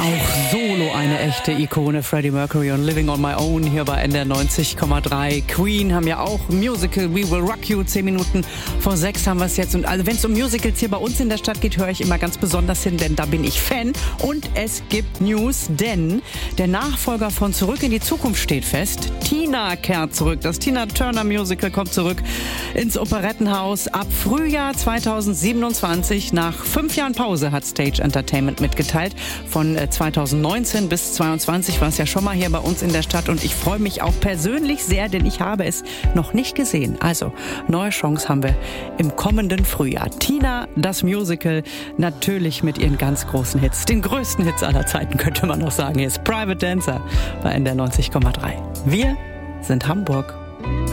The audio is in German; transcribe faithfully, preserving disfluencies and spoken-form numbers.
Auch solo eine echte Ikone, Freddie Mercury und Living on My Own hier bei N D R neunzig Komma drei. Queen haben ja auch Musical We Will Rock You. Zehn Minuten vor sechs haben wir es jetzt. Und also wenn es um Musicals hier bei uns in der Stadt geht, höre ich immer ganz besonders hin, denn da bin ich Fan. Und es gibt News, denn der Nachfolger von Zurück in die Zukunft steht fest. Tina kehrt zurück. Das Tina Turner Musical kommt zurück ins Operettenhaus ab Frühjahr zweitausendsiebenundzwanzig. Nach fünf Jahren Pause hat Stage Entertainment mitgeteilt. Von zweitausendneunzehn bis zweiundzwanzig war es ja schon mal hier bei uns in der Stadt und ich freue mich auch persönlich sehr, denn ich habe es noch nicht gesehen. Also, neue Chance haben wir im kommenden Frühjahr. Tina, das Musical, natürlich mit ihren ganz großen Hits. Den größten Hits aller Zeiten, könnte man noch sagen. Hier ist Private Dancer bei N D R neunzig Komma drei. Wir sind Hamburg.